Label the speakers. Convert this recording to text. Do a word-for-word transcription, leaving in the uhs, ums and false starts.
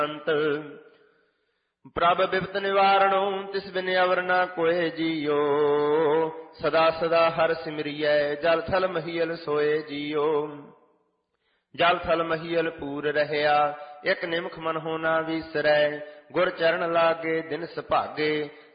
Speaker 1: ਅੰਤ ਪ੍ਰਭ ਬਿਪਤ ਨਿਵਾਰਣੋ ਤਿਸ ਬਿਨ ਅਵਰ ਨਾ ਕੋਇ ਜੀਓ। ਸਦਾ ਸਦਾ ਹਰ ਸਿਮਰਿਐ ਜਲ ਥਲ ਮਹੀਲ ਸੋਏ ਜੀਓ। ਜਲ ਥਲ ਮਹੀਲ ਪੂਰ ਰਹਿਆ ਇਕ ਨਿਮਖ ਮਨ ਹੋ ਨਾ ਵੀਸਰੈ। ਗੁਰ ਚਰਨ ਲਾਗੇ ਦਿਨ ਸੁਭਾਗੇ